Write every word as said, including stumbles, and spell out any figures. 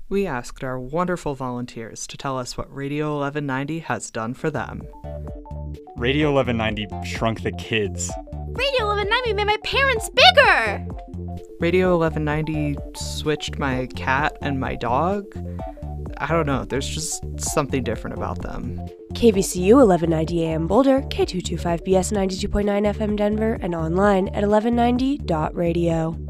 We asked our wonderful volunteers to tell us what Radio eleven ninety has done for them. Radio eleven ninety shrunk the kids. Radio eleven ninety made my parents bigger! Radio eleven ninety switched my cat and my dog. I don't know, there's just something different about them. K V C U eleven ninety A M Boulder, K two twenty-five B S ninety-two point nine F M Denver, and online at eleven ninety dot radio.